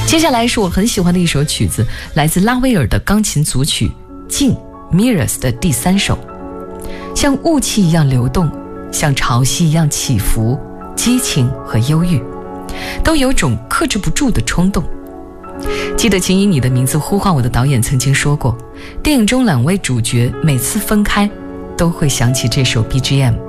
接下来是我很喜欢的一首曲子，来自拉威尔的钢琴组曲《静》 Mirrors 的第3首。像雾气一样流动，像潮汐一样起伏，激情和忧郁都有种克制不住的冲动。记得请以你的名字呼唤我的导演曾经说过，电影中2位主角每次分开都会想起这首 BGM。